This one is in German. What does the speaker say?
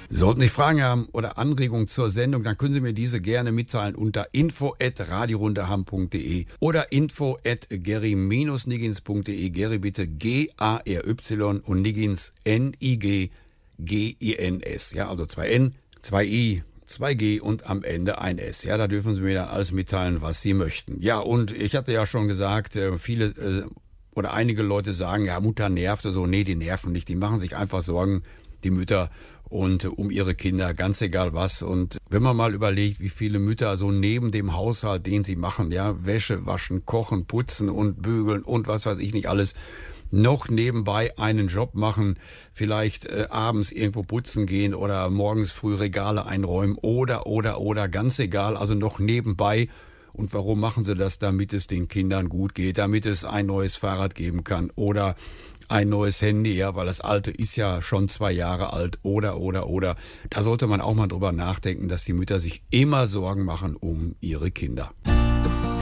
Sollten Sie Fragen haben oder Anregungen zur Sendung, dann können Sie mir diese gerne mitteilen unter info@radiorunderham.de oder info@gary-niggins.de. Gary bitte G-A-R-Y und Niggins N-I-G-G-I-N-S. Ja, also 2 N, 2 I, 2 G und am Ende ein S. Ja, da dürfen Sie mir dann alles mitteilen, was Sie möchten. Ja, und ich hatte ja schon gesagt, viele oder einige Leute sagen, ja, Mutter nervt oder so. Nee, die nerven nicht. Die machen sich einfach Sorgen, die Mütter, und um ihre Kinder, ganz egal was. Und wenn man mal überlegt, wie viele Mütter so neben dem Haushalt, den sie machen, ja, Wäsche waschen, kochen, putzen und bügeln und was weiß ich nicht alles, noch nebenbei einen Job machen, vielleicht abends irgendwo putzen gehen oder morgens früh Regale einräumen oder, ganz egal, also noch nebenbei. Und warum machen sie das? Damit es den Kindern gut geht, damit es ein neues Fahrrad geben kann oder ein neues Handy, ja, weil das alte ist ja schon 2 Jahre alt oder. Da sollte man auch mal drüber nachdenken, dass die Mütter sich immer Sorgen machen um ihre Kinder.